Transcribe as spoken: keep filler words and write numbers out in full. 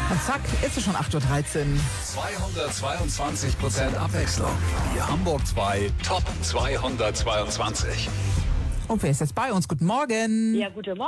Und zack, ist es schon acht Uhr dreizehn. zweihundertzweiundzwanzig Prozent Abwechslung. Die Hamburg zwei Top zweihundertzweiundzwanzig. Und wer ist jetzt bei uns? Guten Morgen. Ja, guten Morgen.